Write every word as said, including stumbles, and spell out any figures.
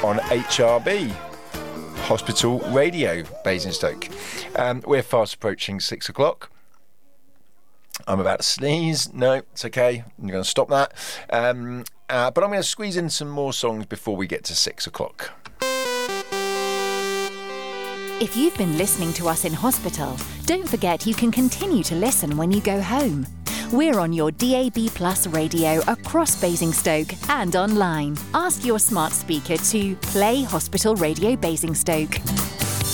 on H R B, Hospital Radio, Basingstoke. Um, we're fast approaching six o'clock. I'm about to sneeze. No, it's okay. I'm going to stop that. Um, uh, but I'm going to squeeze in some more songs before we get to six o'clock. If you've been listening to us in hospital, don't forget you can continue to listen when you go home. We're on your D A B Plus radio across Basingstoke and online. Ask your smart speaker to play Hospital Radio Basingstoke.